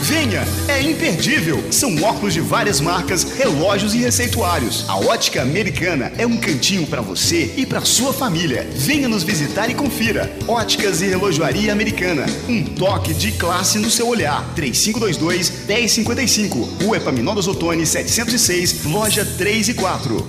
Venha, é imperdível. São óculos de várias marcas, relógios e receituários. A Ótica Americana é um cantinho para você e para sua família. Venha nos visitar e confira. Óticas e Relojoaria Americana. Um toque de classe no seu olhar. 3522-1055. Rua Epaminondas Ottoni, 706, loja 3 e 4.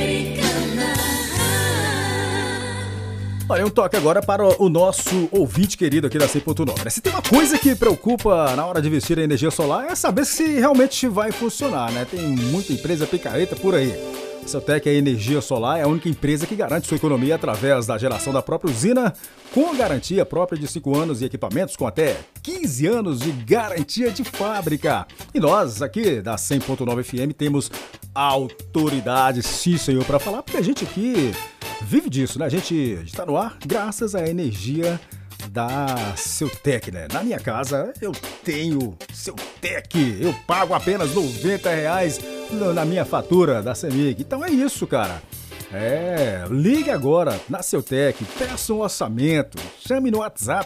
Olha, um toque agora para o nosso ouvinte querido aqui da 100.9. Se tem uma coisa que preocupa na hora de investir a energia solar é saber se realmente vai funcionar, né? Tem muita empresa picareta por aí. A Celtec Energia Solar é a única empresa que garante sua economia através da geração da própria usina, com garantia própria de 5 anos e equipamentos com até 15 anos de garantia de fábrica. E nós, aqui da 100.9 FM, temos autoridade, sim senhor, para falar, porque a gente aqui vive disso, né? A gente está no ar graças à energia da Celtec, né? Na minha casa eu tenho Celtec, eu pago apenas R$90 na minha fatura da CEMIG. Então é isso, cara. Ligue agora na Celtec, peça um orçamento, chame no WhatsApp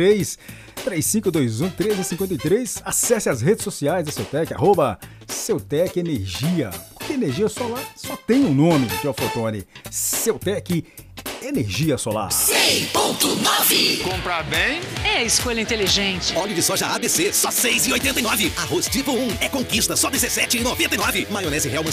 33-3521-1353, acesse as redes sociais da Celtec, @Celtec Energia, porque energia solar só tem um nome, Teofotone, Celtec Energia Solar. 100.9. Comprar bem é escolha inteligente. Óleo de soja ABC, só R$6,89. Arroz tipo 1 é conquista, só R$17,99. Maionese Hellmann's